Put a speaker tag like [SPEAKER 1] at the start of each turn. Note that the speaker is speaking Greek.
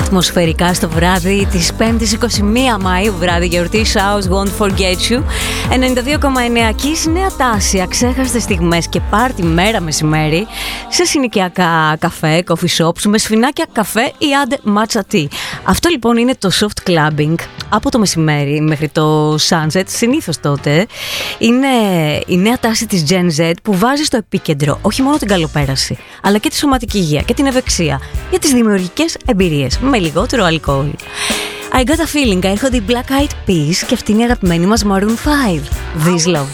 [SPEAKER 1] ατμοσφαιρικά στο βράδυ της 5ης 21 Μαΐου, βράδυ γιορτή Shows Won't Forget You. 92,9 Kiss, νέα τάση, αξέχαστες στιγμές και πάρτι μέρα μεσημέρι σε συνοικιακά καφέ, coffee shops, με σφινάκια καφέ ή άντε matcha tea. Αυτό λοιπόν είναι το soft clubbing από το μεσημέρι μέχρι το sunset, συνήθως τότε. Είναι η νέα τάση της Gen Z που βάζει στο επίκεντρο όχι μόνο την καλοπέραση, αλλά και τη σωματική υγεία και την ευεξία για τις δημιουργικές εμπειρίες με λιγότερο αλκοόλ. I got a feeling, έρχονται οι Black Eyed Peas και αυτή είναι η αγαπημένη μας Maroon 5, This Love.